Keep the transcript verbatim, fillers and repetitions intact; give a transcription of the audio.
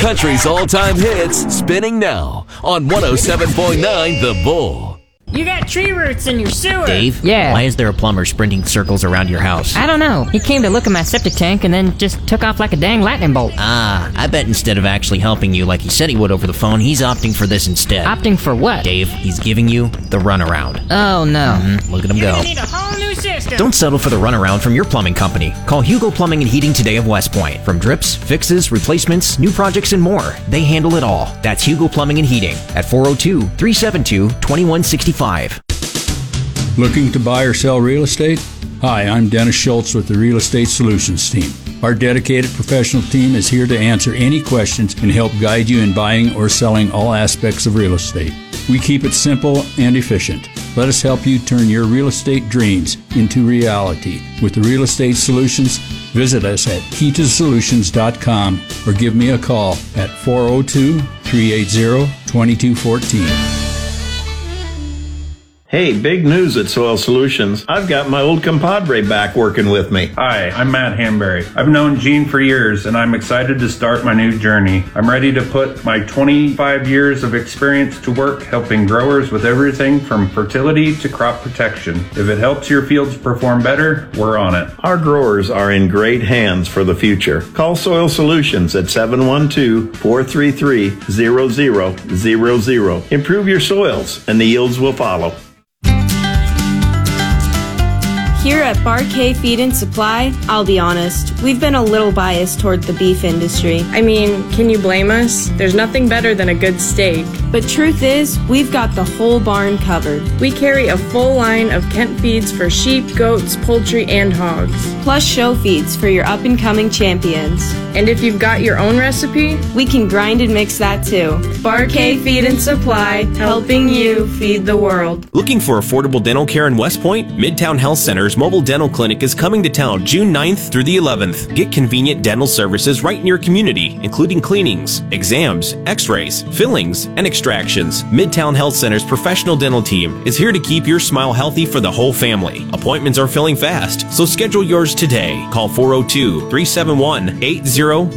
country's all-time hits, spinning now on one oh seven point nine The Bull. You got tree roots in your sewer. Dave? Yeah? Why is there a plumber sprinting circles around your house? I don't know. He came to look at my septic tank and then just took off like a dang lightning bolt. Ah, I bet instead of actually helping you like he said he would over the phone, he's opting for this instead. Opting for what? Dave, he's giving you the runaround. Oh, no. Mm-hmm. Look at him You're go. gonna need a whole new system. Don't settle for the runaround from your plumbing company. Call Hugo Plumbing and Heating today of West Point. From drips, fixes, replacements, new projects, and more, they handle it all. That's Hugo Plumbing and Heating at four oh two, three seven two, two one six five. Looking to buy or sell real estate? Hi, I'm Dennis Schultz with the Real Estate Solutions team. Our dedicated professional team is here to answer any questions and help guide you in buying or selling all aspects of real estate. We keep it simple and efficient. Let us help you turn your real estate dreams into reality. With the Real Estate Solutions, visit us at kita solutions dot com or give me a call at four oh two, three eight zero, two two one four. Hey, big news at Soil Solutions. I've got my old compadre back working with me. Hi, I'm Matt Hanbury. I've known Gene for years, and I'm excited to start my new journey. I'm ready to put my twenty-five years of experience to work helping growers with everything from fertility to crop protection. If it helps your fields perform better, we're on it. Our growers are in great hands for the future. Call Soil Solutions at seven one two, four three three, zero zero zero zero. Improve your soils, and the yields will follow. Here at Bar K Feed and Supply, I'll be honest, we've been a little biased toward the beef industry. I mean, can you blame us? There's nothing better than a good steak. But truth is, we've got the whole barn covered. We carry a full line of Kent feeds for sheep, goats, poultry, and hogs. Plus show feeds for your up-and-coming champions. And if you've got your own recipe, we can grind and mix that too. Bar K Feed and Supply, helping you feed the world. Looking for affordable dental care in West Point? Midtown Health Center's mobile dental clinic is coming to town June ninth through the eleventh. Get convenient dental services right in your community, including cleanings, exams, x-rays, fillings, and extractions. Midtown Health Center's professional dental team is here to keep your smile healthy for the whole family. Appointments are filling fast, so schedule yours today. Call four oh two, three seven one, eight zero